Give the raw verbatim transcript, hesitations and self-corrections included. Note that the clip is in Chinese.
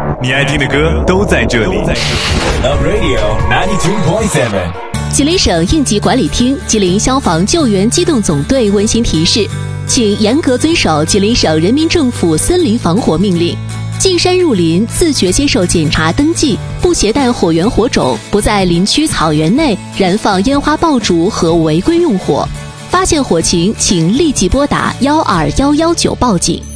你爱听的歌都在这里。Love Radio 九十二点七。 吉林省应急管理厅、吉林消防救援机动总队温馨提示，请严格遵守吉林省人民政府森林防火命令。进山入林，自觉接受检查登记，不携带火源火种，不在林区草原内燃放烟花爆竹和违规用火。发现火情，请立即拨打幺二幺幺九报警。